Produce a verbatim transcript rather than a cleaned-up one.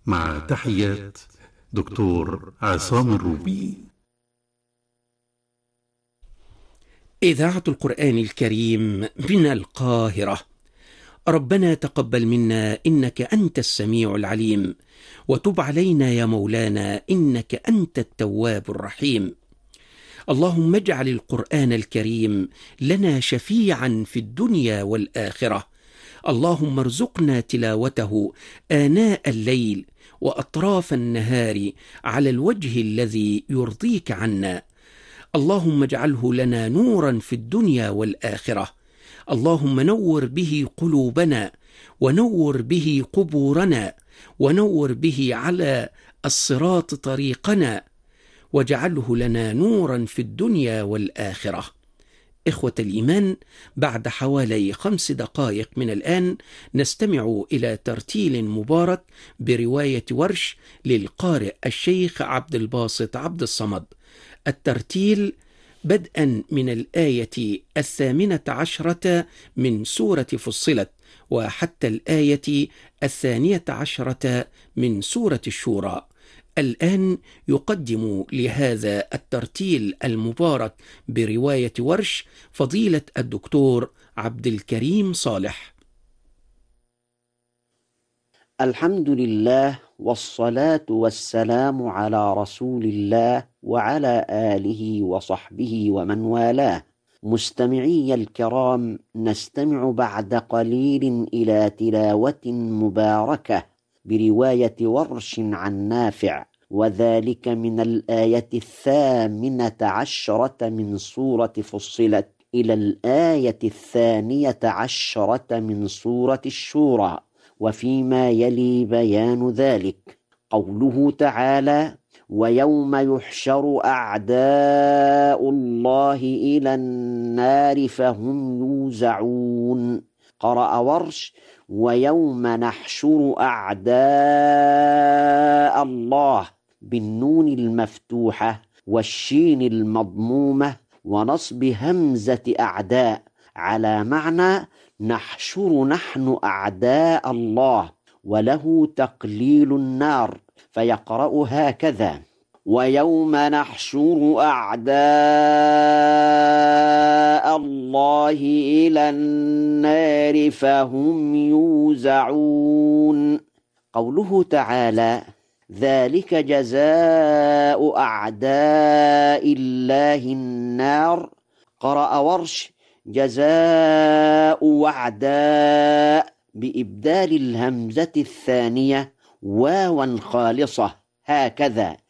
مع تحيات دكتور عصام الروبي. إذاعة القرآن الكريم من القاهرة. ربنا تقبل منا إنك أنت السميع العليم، وتب علينا يا مولانا إنك أنت التواب الرحيم. اللهم اجعل القرآن الكريم لنا شفيعا في الدنيا والآخرة. اللهم ارزقنا تلاوته آناء الليل وأطراف النهار على الوجه الذي يرضيك عنا. اللهم اجعله لنا نورا في الدنيا والآخرة. اللهم نور به قلوبنا، ونور به قبورنا، ونور به على الصراط طريقنا، واجعله لنا نورا في الدنيا والآخرة. إخوة الإيمان، بعد حوالي خمس دقائق من الآن نستمع إلى ترتيل مبارك برواية ورش للقارئ الشيخ عبد الباسط عبد الصمد. الترتيل بدءا من الآية الثامنة عشرة من سورة فصلت وحتى الآية الثانية عشرة من سورة الشورى. الآن يقدم لهذا الترتيل المبارك برواية ورش فضيلة الدكتور عبد الكريم صالح. الحمد لله والصلاة والسلام على رسول الله وعلى آله وصحبه ومن والاه. مستمعي الكرام، نستمع بعد قليل إلى تلاوة مباركة برواية ورش عن نافع، وذلك من الآية الثامنة عشرة من سورة فصلت إلى الآية الثانية عشرة من سورة الشورى. وفيما يلي بيان ذلك قوله تعالى: ويوم يحشر أعداء الله إلى النار فهم يوزعون. قرأ ورش: ويوم نحشر أعداء الله بالنون المفتوحة والشين المضمومة ونصب همزة أعداء، على معنى نحشر نحن أعداء الله، وله تقليل النار، فيقرأ هكذا: ويوم نحشر أعداء الله إلى النار فهم يوزعون. قوله تعالى: ذلك جزاء أعداء الله النار. قرأ ورش: جزاء وعداء بإبدال الهمزة الثانية واوا خالصة، هكذا: